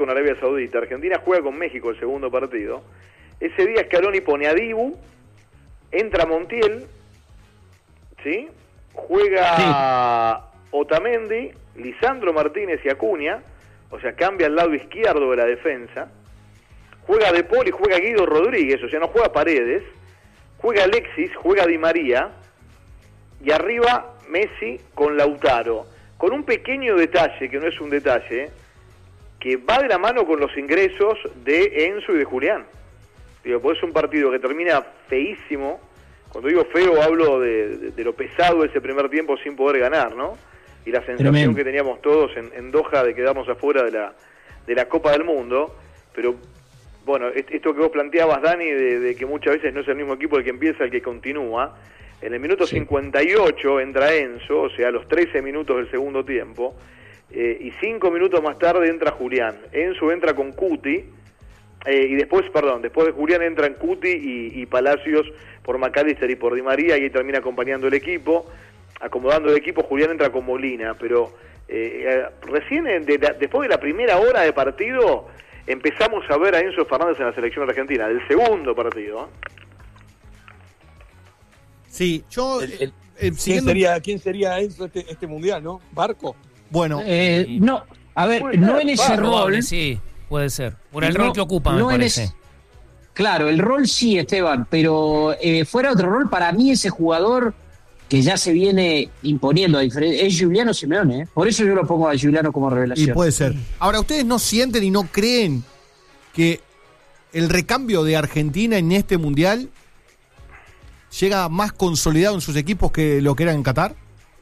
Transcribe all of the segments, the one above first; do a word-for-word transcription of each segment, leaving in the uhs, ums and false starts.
con Arabia Saudita, Argentina juega con México el segundo partido. Ese día Scaloni pone a Dibu, entra Montiel, ¿sí? Juega sí. Otamendi, Lisandro Martínez y Acuña, o sea, cambia al lado izquierdo de la defensa. Juega De Paul y juega Guido Rodríguez, o sea, no juega Paredes. Juega Alexis, juega Di María, y arriba Messi con Lautaro, con un pequeño detalle, que no es un detalle, que va de la mano con los ingresos de Enzo y de Julián. Digo, pues es un partido que termina feísimo. Cuando digo feo hablo de, de, de lo pesado de ese primer tiempo sin poder ganar, ¿no? Y la sensación Tremendo. que teníamos todos en, en Doha de quedarnos afuera de la, de la Copa del Mundo. Pero bueno, esto que vos planteabas, Dani, de, de que muchas veces no es el mismo equipo el que empieza, el que continúa. En el minuto sí. cincuenta y ocho entra Enzo, o sea, a los trece minutos del segundo tiempo, eh, y cinco minutos más tarde entra Julián. Enzo entra con Cuti, eh, y después, perdón, después de Julián entran Cuti y, y Palacios por McAllister y por Di María, y ahí termina acompañando el equipo, acomodando el equipo. Julián entra con Molina, pero eh, recién, de la, después de la primera hora de partido, empezamos a ver a Enzo Fernández en la selección argentina, del segundo partido, ¿eh? Sí, yo... El, el, eh, ¿quién, siguiendo... sería, ¿Quién sería Enzo este, este mundial, no? ¿Barco? Bueno... Eh, no, a ver, no en ese rol... Sí, puede ser. Por el no, rol que ocupa, no me en parece. Ese, claro, el rol sí, Esteban, pero eh, fuera otro rol, para mí ese jugador que ya se viene imponiendo a diferencia, es Giuliano Simeone, ¿eh? Por eso yo lo pongo a Giuliano como revelación. Y puede ser. Ahora, ¿ustedes no sienten y no creen que el recambio de Argentina en este mundial llega más consolidado en sus equipos que lo que era en Qatar?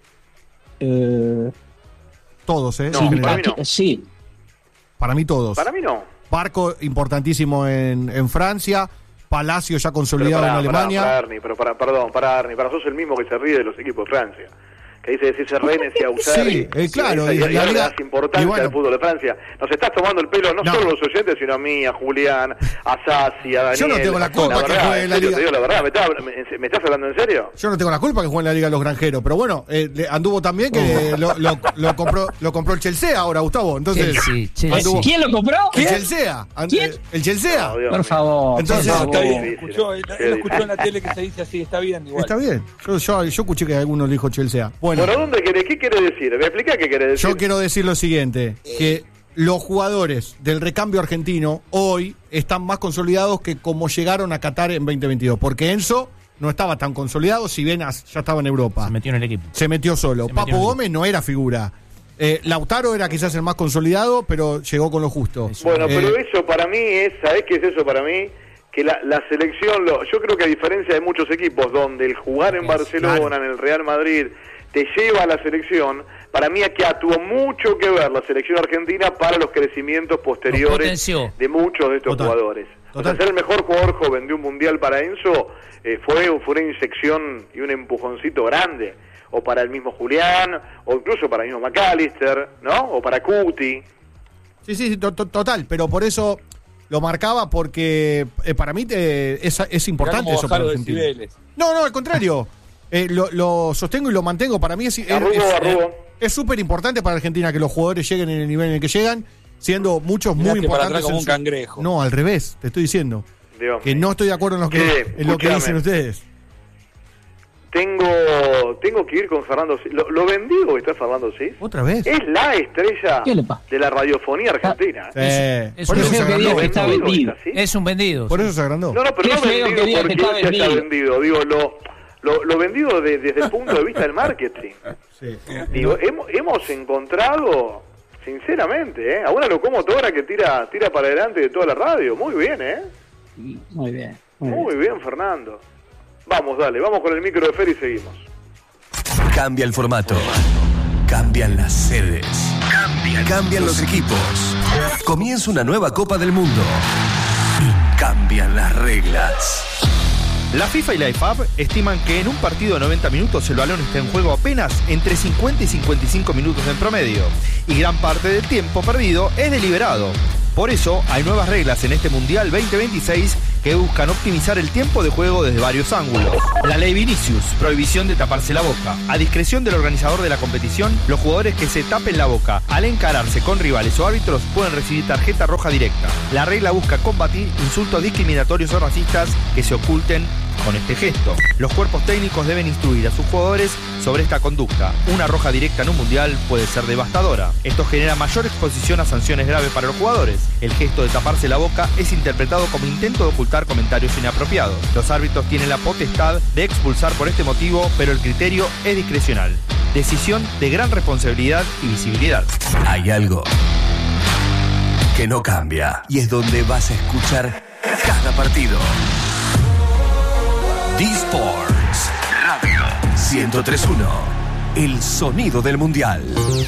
Eh... Todos, ¿eh? No, sí, para mí no. Sí. Para mí todos. Para mí no. Barco importantísimo en, en Francia, Palacio ya consolidado para, en Alemania. Para, para Arni, pero para, perdón, para Arni, para sos el mismo que se ríe de los equipos de Francia. Que dice decirse Rennes y Auxerre. Sí, eh, claro. Y, y, y, y le das importancia bueno, al fútbol de Francia. Nos estás tomando el pelo no, no. solo los oyentes, sino a mí, a Julián, a Sassi, a Daniel. Yo no tengo la culpa la que verdad, juegue en la serio, Liga. Te digo la verdad, ¿me estás, me, ¿me estás hablando en serio? Yo no tengo la culpa que juegue en la Liga de los Granjeros, pero bueno, eh, anduvo también que lo, lo, lo compró lo compró el Chelsea ahora, Gustavo. Entonces, Chelsea, Chelsea. Anduvo, ¿Quién lo compró? El Chelsea. ¿Quién? El Chelsea. No, por favor. Entonces, por No, favor. está bien, escuchó, él, él escuchó en la tele que se dice así, está bien igual. Está bien. Yo, yo, yo escuché que alguno le dijo Chelsea. Bueno, Bueno, ¿dónde querés? ¿Qué quiere decir? ¿Me explica qué quiere decir? yo quiero decir lo siguiente, que los jugadores del recambio argentino hoy están más consolidados que como llegaron a Qatar en veinte veintidós, porque Enzo no estaba tan consolidado, si bien ya estaba en Europa. Se metió en el equipo. Se metió solo. Se Papo metió Gómez no era figura. Eh, Lautaro era quizás el más consolidado, pero llegó con lo justo. Bueno, Eh, pero eso para mí es, ¿sabés qué es eso para mí? Que la, la selección, lo, yo creo que a diferencia de muchos equipos donde el jugar en Es, Barcelona, claro. en el Real Madrid, te lleva a la selección, para mí aquí tuvo mucho que ver la selección argentina para los crecimientos posteriores de muchos de estos Total. jugadores. Total. O sea, ser el mejor jugador joven de un mundial para Enzo eh, fue, fue una inyección y un empujoncito grande. O para el mismo Julián, o incluso para el mismo McAllister, ¿no? O para Cuti. Sí, sí, to- to- total, pero por eso lo marcaba, porque eh, para mí te, es, es importante eso para Argentina. No, no, al contrario. Eh, lo, lo sostengo y lo mantengo. Para mí es es, Arrugo, es, arrugo. es súper importante para Argentina que los jugadores lleguen en el nivel en el que llegan, siendo muchos muy Miraste para importantes. atrás como en un su- cangrejo. No, al revés, te estoy diciendo. Dios Que mío. no estoy de acuerdo en lo que, Che, en lo que escuchame. dicen ustedes. Tengo tengo que ir con Fernando Cis. ¿Lo, lo vendido que está Fernando Cis? ¿Otra vez? Es la estrella ¿Qué le pasa? de la radiofonía argentina. Sí. Es- es Por un eso se feo que agrandó. diga que está ¿Vendido vendido. está así? Es un vendido. Por sí. eso se agrandó. No, no, pero Qué no feo que vendido diga porque que está él ya está vendido. vendido. Digo, lo, lo, lo vendido de- desde el punto de vista del marketing. Sí. Digo, hemos, hemos encontrado, sinceramente, ¿eh? a una locomotora que tira tira para adelante de toda la radio. Muy bien, ¿eh? Muy bien. Muy Muy bien. bien, Fernando. Vamos, dale, vamos con el micro de Fer y seguimos. Cambia el formato. Cambian las sedes. Cambian, Cambian los equipos. Comienza una nueva Copa del Mundo. Y cambian las reglas. La FIFA y la I F A B estiman que en un partido de noventa minutos el balón está en juego apenas entre cincuenta y cincuenta y cinco minutos en promedio, y gran parte del tiempo perdido es deliberado. Por eso, hay nuevas reglas en este Mundial veinte veintiséis que buscan optimizar el tiempo de juego desde varios ángulos. La ley Vinicius, prohibición de taparse la boca. A discreción del organizador de la competición, los jugadores que se tapen la boca al encararse con rivales o árbitros pueden recibir tarjeta roja directa. La regla busca combatir insultos discriminatorios o racistas que se oculten con este gesto. Los cuerpos técnicos deben instruir a sus jugadores sobre esta conducta. Una roja directa en un mundial puede ser devastadora. Esto genera mayor exposición a sanciones graves para los jugadores. El gesto de taparse la boca es interpretado como intento de ocultar comentarios inapropiados. Los árbitros tienen la potestad de expulsar por este motivo, pero el criterio es discrecional. Decisión de gran responsabilidad y visibilidad. Hay algo que no cambia y es donde vas a escuchar cada partido. D-Sports Radio ciento tres punto uno, el sonido del mundial.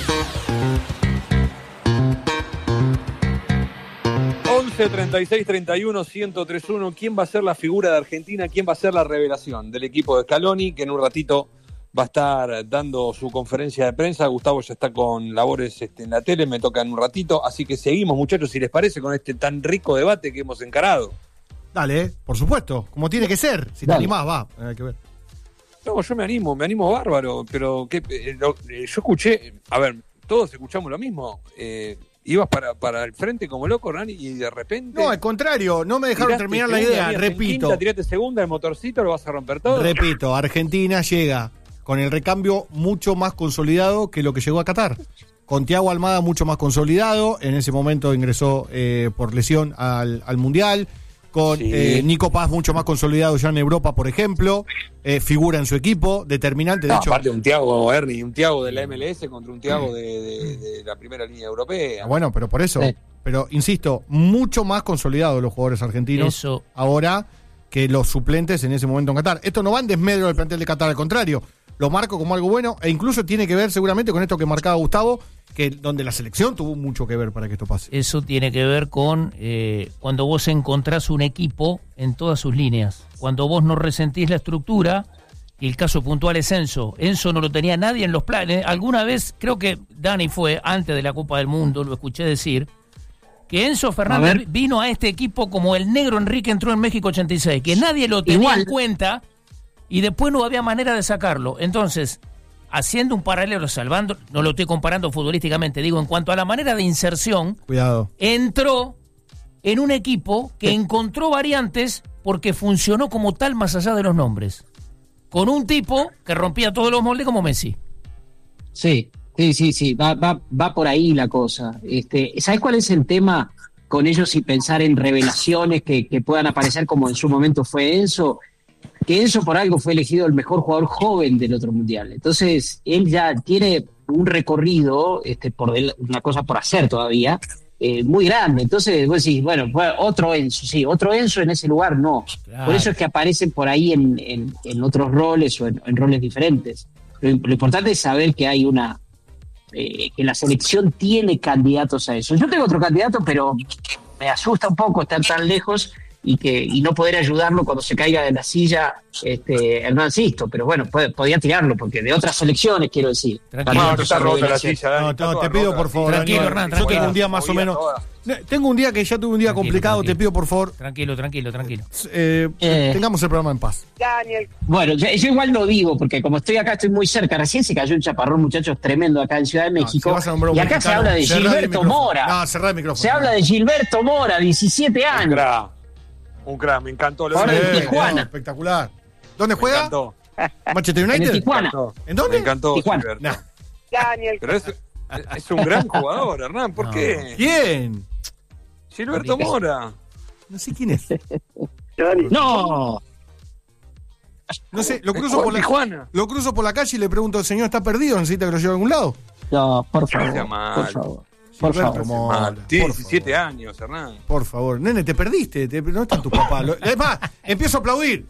once, treinta y seis, treinta y uno, ciento tres punto uno. ¿Quién va a ser la figura de Argentina? ¿Quién va a ser la revelación del equipo de Scaloni? Que en un ratito va a estar dando su conferencia de prensa. Gustavo ya está con labores este, en la tele, me toca en un ratito. Así que seguimos, muchachos, si les parece, con este tan rico debate que hemos encarado. Dale, por supuesto, como tiene que ser. Si te animás, va, hay que ver. No, yo me animo, me animo bárbaro, pero que eh, lo, eh, yo escuché, a ver, todos escuchamos lo mismo. Eh, ibas para, para el frente como loco, Rani, y de repente... No, al contrario, no me dejaron terminar la idea, mira, repito. Quinta, tirate segunda, el motorcito, lo vas a romper todo. Repito, Argentina llega con el recambio mucho más consolidado que lo que llegó a Qatar. Con Thiago Almada mucho más consolidado, en ese momento ingresó eh, por lesión al, al Mundial. Con sí. eh, Nico Paz mucho más consolidado ya en Europa, por ejemplo, eh, figura en su equipo, determinante, de no, hecho. Aparte un Thiago, Ernie, un Thiago de la M L S contra un Thiago de, de, de la primera línea europea. Bueno, pero por eso, sí. pero insisto, mucho más consolidados los jugadores argentinos eso. ahora que los suplentes en ese momento en Qatar. Esto no va en desmedro del plantel de Qatar, al contrario, lo marco como algo bueno, e incluso tiene que ver seguramente con esto que marcaba Gustavo, que donde la selección tuvo mucho que ver para que esto pase. Eso tiene que ver con eh, cuando vos encontrás un equipo en todas sus líneas, cuando vos no resentís la estructura, y el caso puntual es Enzo. Enzo no lo tenía nadie en los planes. Alguna vez, creo que Dani fue, antes de la Copa del Mundo, lo escuché decir, que Enzo Fernández vino a este equipo como el negro Enrique entró en México ochenta y seis, que nadie lo tenía Igual. en cuenta, y después no había manera de sacarlo. Entonces... haciendo un paralelo, salvando, no lo estoy comparando futbolísticamente, digo, en cuanto a la manera de inserción, Cuidado. entró en un equipo que sí. encontró variantes porque funcionó como tal más allá de los nombres. Con un tipo que rompía todos los moldes como Messi. Sí, sí, sí, sí, va, va, va por ahí la cosa. Este, ¿sabes cuál es el tema con ellos y pensar en revelaciones que, que puedan aparecer como en su momento fue Enzo? Que Enzo por algo fue elegido el mejor jugador joven del otro mundial. Entonces, él ya tiene un recorrido, este, por del, una cosa por hacer todavía, eh, muy grande. Entonces, vos decís, bueno, otro Enzo, sí, otro Enzo en ese lugar, no. Claro. Por eso es que aparecen por ahí en, en, en otros roles o en, en roles diferentes. Lo, lo importante es saber que hay una, eh, que la selección tiene candidatos a eso. Yo tengo otro candidato, pero me asusta un poco estar tan lejos y que y no poder ayudarlo cuando se caiga de la silla este Hernán Sisto, pero bueno, puede, podía tirarlo, porque de otras selecciones, quiero decir. Tranquilo, no, no está rota la silla, Dani, no, no, te pido por favor. Tranquilo, Hernán, tranquilo. Yo tengo un día más o menos... Tengo un día que ya tuve un día tranquilo, complicado, tranquilo. Te pido por favor. Tranquilo, tranquilo, tranquilo. Eh, eh, tengamos el programa en paz. Daniel. Bueno, yo, yo igual lo digo, porque como estoy acá, estoy muy cerca. Recién se cayó un chaparrón, muchachos, tremendo acá en Ciudad de México. No, si y acá mexicano, se habla de Gilberto Mora. No, cerrá el micrófono. Se no. habla de Gilberto Mora, diecisiete años. Un crack, un crack, me encantó. Lo Ahora en Tijuana. No, espectacular. ¿Dónde juega? Me encantó. Manchester United. En Tijuana. ¿En dónde? Me encantó Tijuana. No. Daniel. Pero es, es un gran jugador, Hernán. ¿Por no. qué? ¿Quién? Gilberto Mora. No sé quién es. No. No sé, lo cruzo por la Tijuana. Lo cruzo por la calle y le pregunto, ¿el señor está perdido? ¿Necesita que lo lleve a algún lado? No, por favor. Por favor. Por favor. Mora, tiene diecisiete años, Hernán. Por favor. Nene, te perdiste. Te, no están tus papás. Es más, empiezo a aplaudir.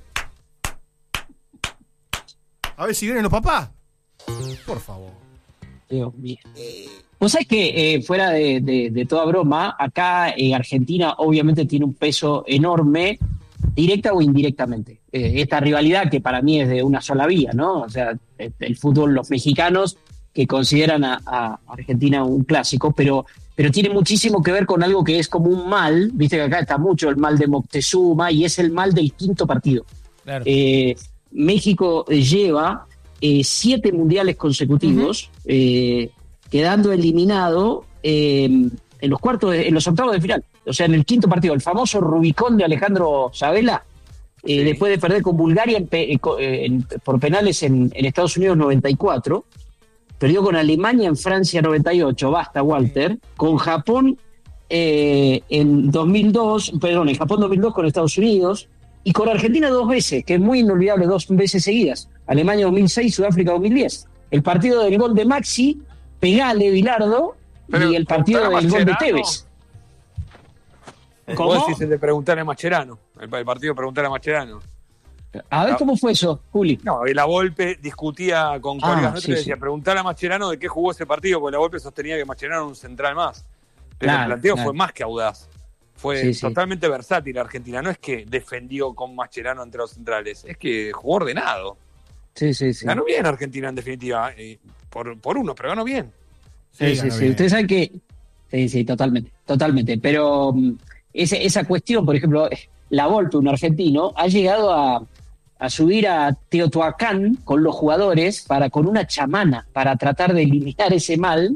A ver si vienen los papás. Por favor. Dios mío. Vos sabés que eh, fuera de, de, de toda broma, acá en Argentina obviamente tiene un peso enorme, directa o indirectamente. Eh, esta rivalidad que para mí es de una sola vía, ¿no? O sea, el, el fútbol, los mexicanos que consideran a, a Argentina un clásico, pero, pero tiene muchísimo que ver con algo que es como un mal, viste que acá está mucho el mal de Moctezuma, y es el mal del quinto partido. Claro. Eh, México lleva eh, siete mundiales consecutivos, uh-huh. eh, quedando eliminado eh, en los cuartos, de, en los octavos de final, o sea, en el quinto partido, el famoso Rubicón de Alejandro Sabella, eh, sí. después de perder con Bulgaria en, en, en, por penales en, en Estados Unidos noventa y cuatro, perdió con Alemania en Francia noventa y ocho, basta Walter, con Japón eh, en dos mil dos, perdón, en Japón dos mil dos con Estados Unidos, y con Argentina dos veces, que es muy inolvidable, dos veces seguidas, Alemania dos mil seis, Sudáfrica dos mil diez. El partido del gol de Maxi, Pegale, Bilardo, pero y el partido del gol de Tevez. ¿Cómo? Vos decís el de preguntarle a Mascherano, el, el partido de preguntarle a Mascherano. A ver, ¿cómo fue eso, Juli? No, y la Volpe discutía con colegas ah, nuestros sí, y decía, sí. preguntarle a Mascherano de qué jugó ese partido, porque la Volpe sostenía que Mascherano era un central más. Pero claro, el planteo claro. fue más que audaz. Fue sí, totalmente sí. versátil Argentina. No es que defendió con Mascherano entre los centrales, es que jugó ordenado. Sí, sí, sí. Ganó bien Argentina, en definitiva. Eh, por, por uno, pero ganó bien. Sí, sí, sí. sí. Ustedes saben que... Sí, sí, totalmente, totalmente. Pero um, ese, esa cuestión, por ejemplo, la Volpe, un argentino, ha llegado a... a subir a Teotihuacán con los jugadores para con una chamana para tratar de eliminar ese mal,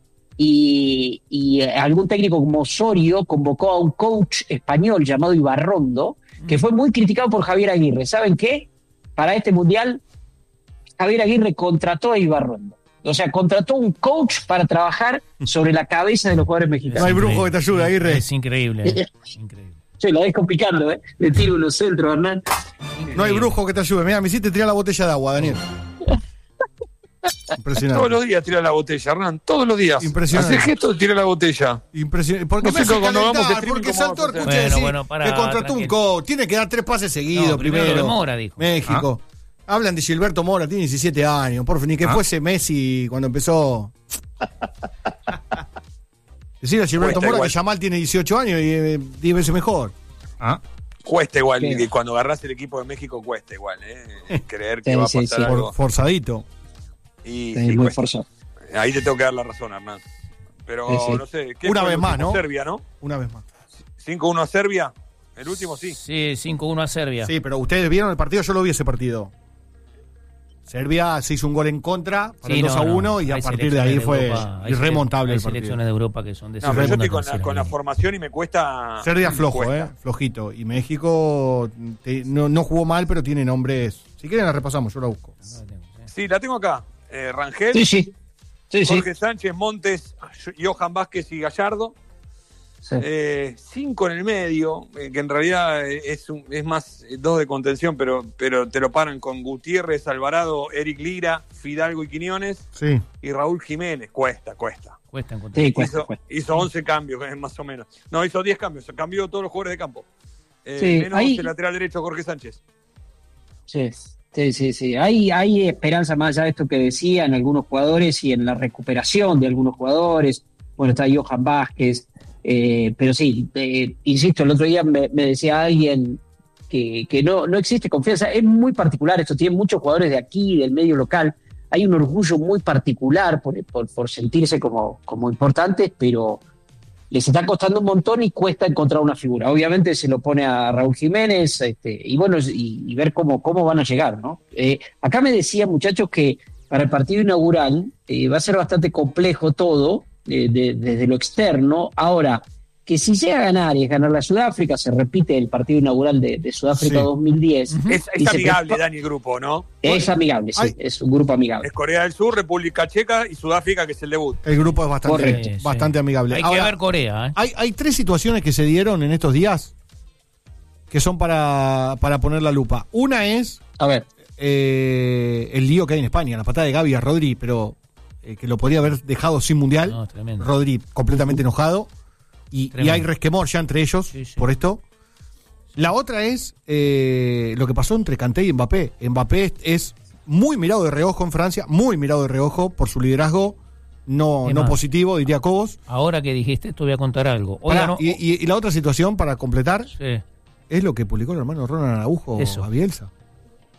y, y algún técnico como Osorio convocó a un coach español llamado Ibarrondo, que fue muy criticado por Javier Aguirre. ¿Saben qué? Para este mundial Javier Aguirre contrató a Ibarrondo, o sea, contrató un coach para trabajar sobre la cabeza de los jugadores mexicanos. No hay brujo que te ayude, Aguirre. Es increíble, es increíble. Che, lo dejo picando, ¿eh? Le tiro unos centros, Hernán. No hay brujo que te ayude. Mira, me hiciste tirar la botella de agua, Daniel. Impresionante. Todos los días tira la botella, Hernán. Todos los días. Impresionante. Hace gesto de tirar la botella. Impresionante. Porque no sé cuando vamos a porque saltó el escucha decir bueno, bueno, que contrató un coach. Tiene que dar tres pases seguidos no, primero. primero. Mora, dijo. México. ¿Ah? Hablan de Gilberto Mora, tiene diecisiete años. Por fin, ni que ¿Ah? fuese Messi cuando empezó. Decir a Gilberto Mora igual. Que Yamal tiene dieciocho años y eh, diez veces mejor. ¿Ah? Cuesta igual, y cuando agarrás el equipo de México cuesta igual, ¿eh? Creer que sí, va a pasar sí, sí. algo. Forzadito. Y, sí, sí, muy forzado. Ahí te tengo que dar la razón, Hernán. Pero sí, sí. no sé. ¿qué Una vez más, ¿no? Serbia, ¿no? Una vez más. cinco uno a Serbia. El último sí. Sí, cinco uno a Serbia. Sí, pero ustedes vieron el partido, yo lo vi ese partido. Serbia se hizo un gol en contra para sí, el dos a uno no, y a partir de ahí de fue Europa, irremontable hay el partido. Hay selecciones de Europa que son de no, pero yo estoy con la, con la formación y me cuesta... Serbia flojo, cuesta. eh, flojito. Y México te, no, no jugó mal, pero tiene nombres... Si quieren la repasamos, yo la busco. Sí, la tengo acá. Eh, Rangel, sí, sí. Sí, Jorge sí. Sánchez, Montes, Johan Vázquez y Gallardo. Sí. Eh, cinco en el medio, eh, que en realidad es, un, es más eh, dos de contención, pero, pero te lo paran con Gutiérrez, Alvarado, Eric Lira, Fidalgo y Quiñones, sí. y Raúl Jiménez. Cuesta, cuesta. Cuesta encontrar. Sí, cuesta, hizo, cuesta. hizo once cambios, más o menos. No, hizo diez cambios, cambió todos los jugadores de campo. Eh, sí, menos ahí... el lateral derecho Jorge Sánchez. Sí, sí, sí. sí. Hay, hay esperanza más allá de esto que decían algunos jugadores y en la recuperación de algunos jugadores. Bueno, está Johan Vázquez. Eh, pero sí, eh, insisto, el otro día me, me decía alguien que, que no, no existe confianza. Es muy particular esto, tiene muchos jugadores de aquí, del medio local. Hay un orgullo muy particular por, por, por sentirse como, como importantes, pero les está costando un montón y cuesta encontrar una figura. Obviamente se lo pone a Raúl Jiménez, este, y bueno, y, y ver cómo, cómo van a llegar, ¿no? Eh, acá me decían, muchachos, que para el partido inaugural eh, va a ser bastante complejo todo, De, de, desde lo externo. Ahora, que si llega a ganar y es ganar la Sudáfrica, se repite el partido inaugural de, de Sudáfrica sí. dos mil diez. Uh-huh. Es, es amigable, prepa- Dani, el grupo, ¿no? Es amigable, sí, Ay. es un grupo amigable. Es Corea del Sur, República Checa y Sudáfrica, que es el debut. El grupo es bastante, sí, bastante sí. amigable. Hay Ahora, que ver Corea. ¿eh? Hay, hay tres situaciones que se dieron en estos días que son para, para poner la lupa. Una es a ver eh, el lío que hay en España, la patada de Gavi a Rodri, pero... Eh, que lo podía haber dejado sin mundial. No, Rodri completamente enojado y, y hay resquemor ya entre ellos sí, sí. por esto. La otra es eh, lo que pasó entre Kanté y Mbappé. Mbappé es muy mirado de reojo en Francia, muy mirado de reojo por su liderazgo no, no positivo, diría Cobos. Ahora que dijiste esto voy a contar algo. Pará, no, y, y, y la otra situación para completar sí. es lo que publicó el hermano Ronald Araujo Eso. a Bielsa.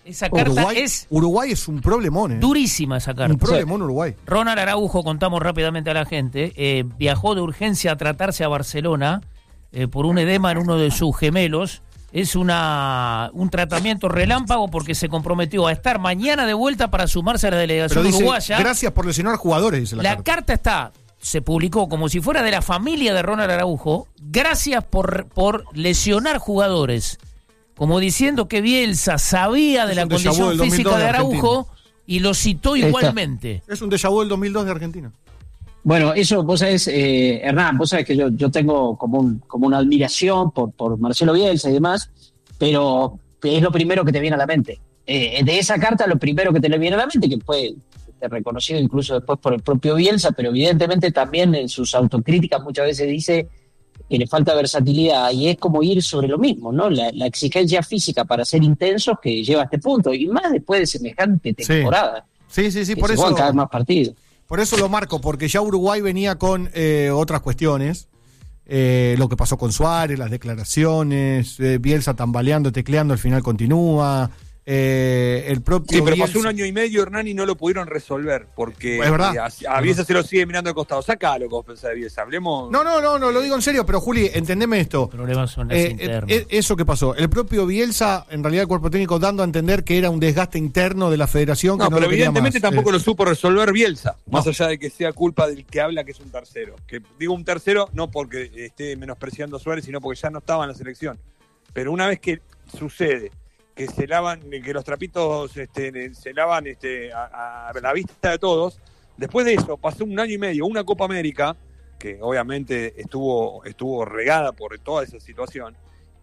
Esa carta Uruguay, es Uruguay es un problemón, ¿eh? durísima esa carta. Un problemón Uruguay. Ronald Araujo, contamos rápidamente a la gente, eh, viajó de urgencia a tratarse a Barcelona eh, por un edema en uno de sus gemelos. Es una un tratamiento relámpago porque se comprometió a estar mañana de vuelta para sumarse a la delegación Pero dice, uruguaya. gracias por lesionar jugadores, dice la, La carta. carta está, se publicó como si fuera de la familia de Ronald Araujo. Gracias por, por lesionar jugadores. Como diciendo que Bielsa sabía de Es la un déjà vu condición del dos mil física dos de de Araujo Argentina. y lo citó Está. igualmente. Es un déjà vu del dos mil dos de Argentina. Bueno, eso, vos sabés, eh, Hernán, vos sabés que yo, yo tengo como, un, como una admiración por, por Marcelo Bielsa y demás, pero es lo primero que te viene a la mente. Eh, de esa carta, lo primero que te le viene a la mente, que fue este, reconocido incluso después por el propio Bielsa, pero evidentemente también en sus autocríticas muchas veces dice que le falta versatilidad, y es como ir sobre lo mismo, ¿no? La, la exigencia física para ser intensos que lleva a este punto, y más después de semejante Sí. temporada. Sí, sí, sí, que por se eso, juegan cada vez más partidos. por eso lo marco, porque ya Uruguay venía con eh, otras cuestiones. Eh, lo que pasó con Suárez, las declaraciones, eh, Bielsa tambaleando, tecleando, al final continúa. Eh, el propio Sí, pero Bielsa- pasó un año y medio, Hernán, y no lo pudieron resolver, porque Es verdad. eh, a, a Bielsa se lo sigue mirando de costado. Saca lo que vos pensás de Bielsa, hablemos... No, no, no, no, lo digo en serio, pero Juli, entendeme esto. Los problemas son las Eh, internas. eh, eso que pasó, el propio Bielsa, en realidad el cuerpo técnico dando a entender que era un desgaste interno de la federación. No, que no pero lo quería evidentemente más. tampoco Eh, lo supo resolver Bielsa, No. más allá de que sea culpa del que habla que es un tercero. Que digo un tercero no porque esté menospreciando a Suárez, sino porque ya no estaba en la selección. Pero una vez que sucede que se lavan, que los trapitos este, se lavan este, a, a la vista de todos, después de eso pasó un año y medio, una Copa América, que obviamente estuvo, estuvo regada por toda esa situación,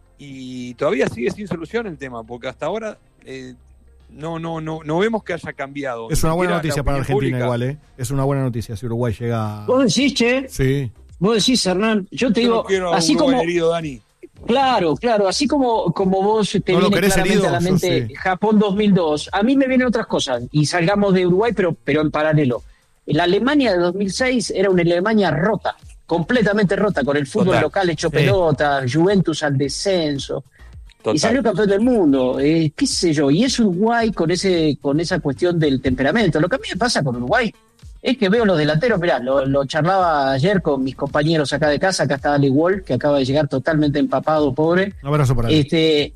y todavía sigue sin solución el tema, porque hasta ahora eh, no, no, no, no vemos que haya cambiado. Es una buena Ni siquiera noticia la para opinión Argentina pública. igual, ¿eh? Es una buena noticia si Uruguay llega... Vos decís, che, Sí. vos decís, Hernán, yo te Yo digo, no quiero a así Uruguay como... herido, Dani. Claro, claro, así como, como vos te ¿No lo viene querés claramente herido? a la Yo mente sí. Japón dos mil dos, a mí me vienen otras cosas, y salgamos de Uruguay, pero, pero en paralelo. La Alemania de dos mil seis era una Alemania rota, completamente rota, con el fútbol Total. local hecho Sí. pelota, Juventus al descenso, Total. y salió campeón del mundo, eh, qué sé yo, y es Uruguay con ese con esa cuestión del temperamento. Lo que a mí me pasa con Uruguay es que veo los delanteros, mirá, lo, lo charlaba ayer con mis compañeros acá de casa, acá está Ale Wall, que acaba de llegar totalmente empapado, pobre. Un abrazo para él. Este,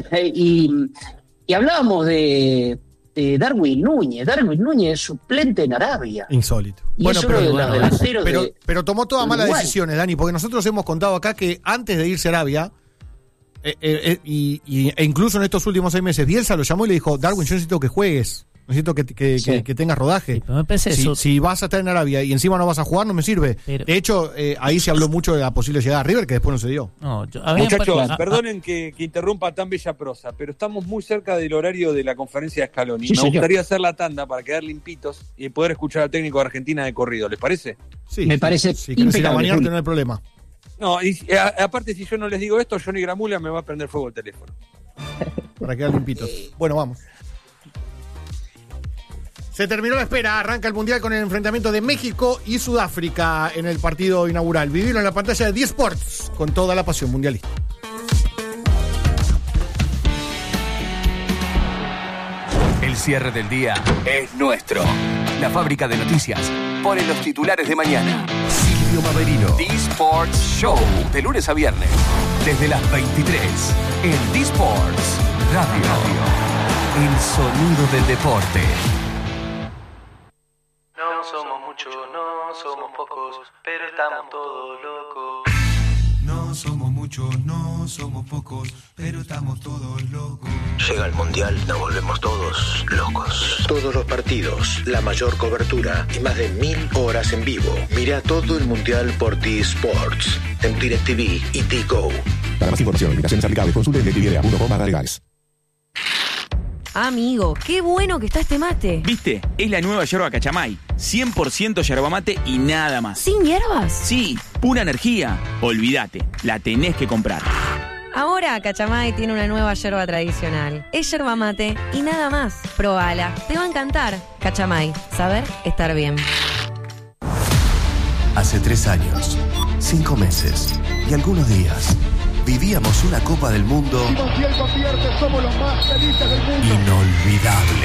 y, y hablábamos de, de Darwin Núñez. Darwin Núñez es suplente en Arabia. Insólito. Y Bueno, es uno pero, de bueno, los delanteros pero, de... pero tomó todas malas Uruguay. decisiones, Dani, porque nosotros hemos contado acá que antes de irse a Arabia, eh, eh, eh, y, y- e incluso en estos últimos seis meses, Bielsa lo llamó y le dijo, Darwin, yo necesito que juegues, necesito que, que, Sí. que- que tengas rodaje. Sí, pero me parece Si, eso- si vas a estar en Arabia y encima no vas a jugar, no me sirve. Pero- de hecho, eh, ahí se habló mucho de la posible llegada a River, que después no se dio. No, yo- a mí me Muchachos, pare- a- a- perdonen que, que interrumpa tan bella prosa, pero estamos muy cerca del horario de la conferencia de Scaloni. Sí, Me señor. gustaría hacer la tanda para quedar limpitos y poder escuchar al técnico de Argentina de corrido, ¿les parece? Sí, Me sí, parece Si querés ir a impecable, bañarte, Juli. no hay problema. No, y si- a- aparte si yo no les digo esto, Johnny Gramula me va a prender fuego el teléfono. Para quedar limpitos. Bueno, vamos. Se terminó la espera, arranca el Mundial con el enfrentamiento de México y Sudáfrica en el partido inaugural. Vivirlo en la pantalla de diez Sports con toda la pasión mundialista. El cierre del día es nuestro. La fábrica de noticias pone los titulares de mañana. Silvio Maverino. D-Sports Show. De lunes a viernes. Desde las veintitrés. En D-Sports Radio. El sonido del deporte. No somos muchos, no somos pocos, pero estamos todos locos. No somos muchos, no somos pocos, pero estamos todos locos. Llega el Mundial, nos volvemos todos locos. Todos los partidos, la mayor cobertura y más de mil horas en vivo. Mira todo el Mundial por T-Sports, en DirecTV y T-Go. Para más información, limitaciones aplicables, consulte en directv punto com barra legales. Amigo, qué bueno que está este mate. ¿Viste? Es la nueva yerba Cachamay. cien por ciento yerba mate y nada más. ¿Sin hierbas? Sí, pura energía. Olvídate, la tenés que comprar. Ahora Cachamay tiene una nueva yerba tradicional. Es yerba mate y nada más. Probala, te va a encantar. Cachamay, saber estar bien. Hace tres años, cinco meses y algunos días vivíamos una Copa del Mundo Si Montiel convierte, somos los más felices del mundo. inolvidable.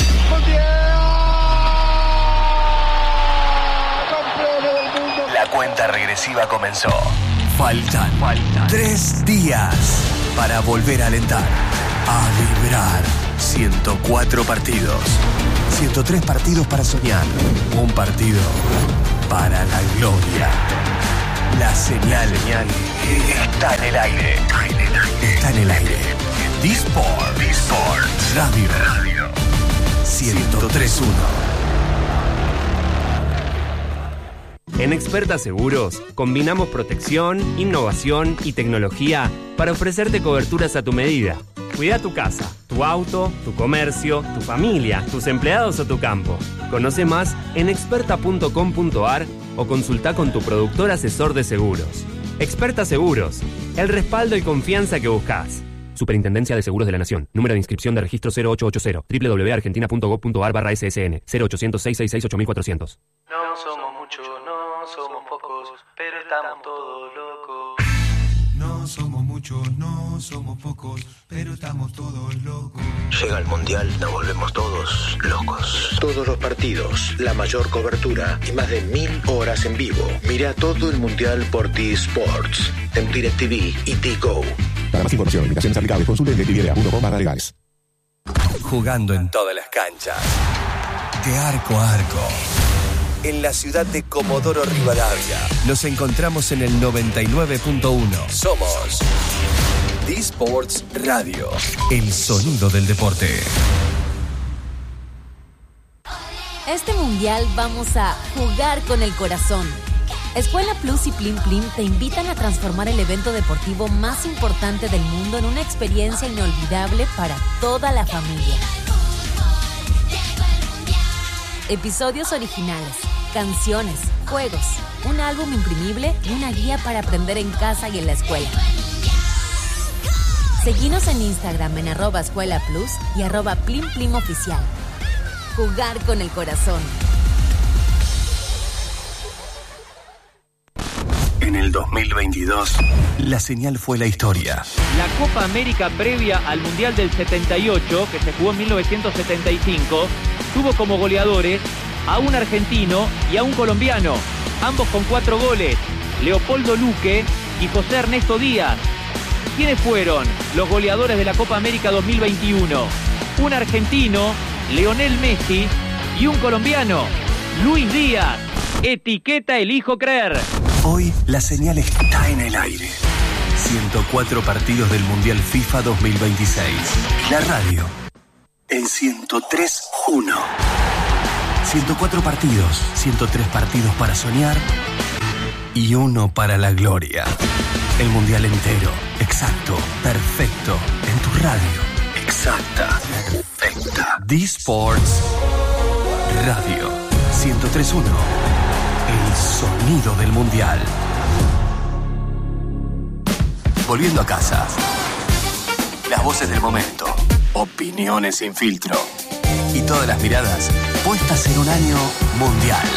¡Campeones del mundo! La cuenta regresiva comenzó. Faltan, Faltan tres días para volver a alentar, a vibrar. ciento cuatro partidos, ciento tres partidos para soñar, un partido para la gloria. La señal está en el aire. Está en el aire. D-Sport. D-Sport. Radio. ciento tres punto uno. En Experta Seguros, combinamos protección, innovación y tecnología para ofrecerte coberturas a tu medida. Cuida tu casa, tu auto, tu comercio, tu familia, tus empleados o tu campo. Conoce más en experta punto com punto a r o consulta con tu productor asesor de seguros. Experta Seguros, el respaldo y confianza que buscas. Superintendencia de Seguros de la Nación. Número de inscripción de registro cero ocho ocho cero. doble u doble u doble u punto argentina punto gov punto a r barra S S N. cero ochocientos, seiscientos sesenta y seis, ocho mil cuatrocientos. No somos muchos, no somos pocos, pero estamos todos locos. No somos muchos, no somos pocos, pero estamos todos locos. Llega el Mundial, nos volvemos todos locos. Todos los partidos, la mayor cobertura y más de mil horas en vivo. Mira todo el Mundial por T-Sports, en DirecTV y T-Go. Para más información, invitaciones aplicables, consulte en directv punto com barra legales. Jugando en todas las canchas, de arco a arco. En la ciudad de Comodoro Rivadavia, nos encontramos en el noventa y nueve punto uno. Somos D-Sports Radio, el sonido del deporte. Este mundial vamos a jugar con el corazón. Escuela Plus y Plim Plim te invitan a transformar el evento deportivo más importante del mundo en una experiencia inolvidable para toda la familia. Episodios originales, canciones, juegos, un álbum imprimible y una guía para aprender en casa y en la escuela. Seguinos en Instagram en arroba Escuela Plus y arroba Plim Plim Oficial. Jugar con el corazón. En el dos mil veintidós, la señal fue la historia. La Copa América previa al Mundial del setenta y ocho, que se jugó en mil novecientos setenta y cinco, tuvo como goleadores a un argentino y a un colombiano, ambos con cuatro goles, Leopoldo Luque y José Ernesto Díaz. ¿Quiénes fueron los goleadores de la Copa América dos mil veintiuno? Un argentino, Lionel Messi, y un colombiano, Luis Díaz. Etiqueta Elijo Creer. Hoy la señal está en el aire. ciento cuatro partidos del Mundial FIFA dos mil veintiséis. La radio en ciento tres punto uno. ciento cuatro partidos, ciento tres partidos para soñar y uno para la gloria. El Mundial entero, exacto, perfecto, en tu radio. Exacta, perfecta. D-Sports Radio ciento tres punto uno. El sonido del Mundial. Volviendo a casa. Las voces del momento. Opiniones sin filtro. Y todas las miradas puestas en un año mundial.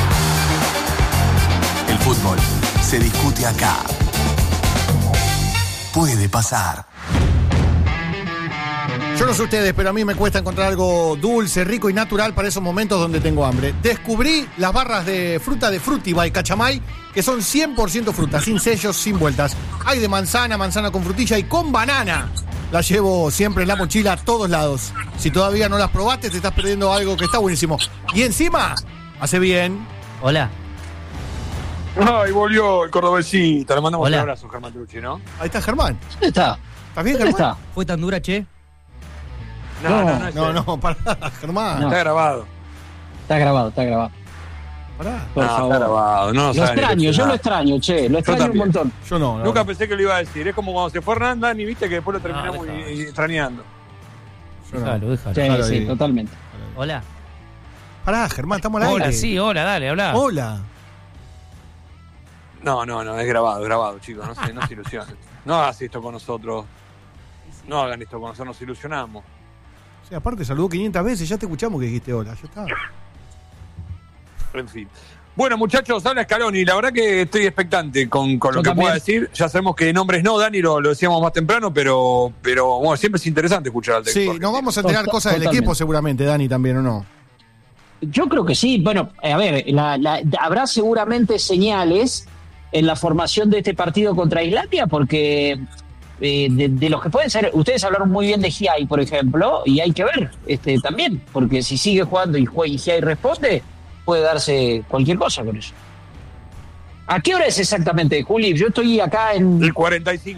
El fútbol se discute acá. Puede pasar. Yo no sé ustedes, pero a mí me cuesta encontrar algo dulce, rico y natural para esos momentos donde tengo hambre. Descubrí las barras de fruta de Fruity by Cachamay, que son cien por ciento fruta, sin sellos, sin vueltas. Hay de manzana, manzana con frutilla y con banana. Las llevo siempre en la mochila a todos lados. Si todavía no las probaste, te estás perdiendo algo que está buenísimo. Y encima, hace bien. Hola. Ay, volvió el cordobesito. Le mandamos Hola. un abrazo, Germán Trucci, ¿no? Ahí está Germán. ¿Dónde está? ¿Estás bien, ¿Dónde Germán? está? ¿Fue tan dura, che? No, no, no. es No, él. no, pará, Germán. No. Está grabado. Está grabado, está grabado. Pará. Por no, favor. está grabado. No, Lo saben extraño, ni qué yo lo nada. extraño, che, lo extraño un también. montón. Yo no. no Nunca no. pensé que lo iba a decir. Es como cuando se fue Hernán, ni viste que después lo terminamos No, y- déjalo. y extrañando. Yo no. Déjalo, déjalo. Sí, Claro, sí, ahí. totalmente. Hola. Pará, Germán, estamos al aire. Hola, sí, hola, dale, habla. Hola. No, no, no, es grabado, es grabado, chicos. No se, no se ilusionen. No hagas esto con nosotros. No hagan esto con nosotros, nos ilusionamos. Sí, aparte saludó quinientas veces, ya te escuchamos que dijiste hola, ya está. En fin. Bueno, muchachos, habla Scaloni. La verdad que estoy expectante con, con lo Yo que también. pueda decir. Ya sabemos que nombres no, Dani, lo, lo decíamos más temprano, pero, pero bueno, siempre es interesante escuchar al técnico. Sí, nos vamos a enterar cosas del equipo seguramente, Dani, también, ¿o no? Yo creo que sí. Bueno, a ver, la, la, habrá seguramente señales en la formación de este partido contra Islandia, porque eh, de, de los que pueden ser, ustedes hablaron muy bien de Giai, por ejemplo, y hay que ver este también, porque si sigue jugando y, y Giai responde, puede darse cualquier cosa con eso. ¿A qué hora es exactamente, Juli? Yo estoy acá en... El cuarenta y cinco.